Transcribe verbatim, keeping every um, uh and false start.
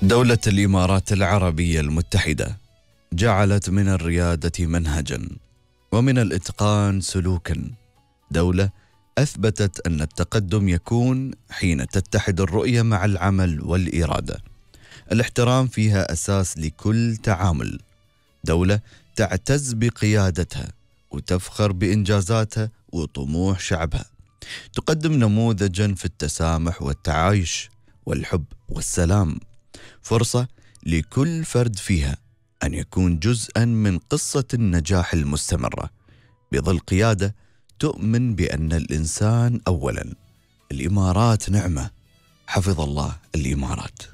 دولة الإمارات العربية المتحدة جعلت من الريادة منهجا ومن الإتقان سلوكا. دولة أثبتت أن التقدم يكون حين تتحد الرؤية مع العمل والإرادة. الاحترام فيها أساس لكل تعامل. دولة تعتز بقيادتها وتفخر بإنجازاتها وطموح شعبها. تقدم نموذجا في التسامح والتعايش والحب والسلام. فرصة لكل فرد فيها أن يكون جزءا من قصة النجاح المستمرة بظل قيادة تؤمن بأن الإنسان أولا. الإمارات نعمة، حفظ الله الإمارات.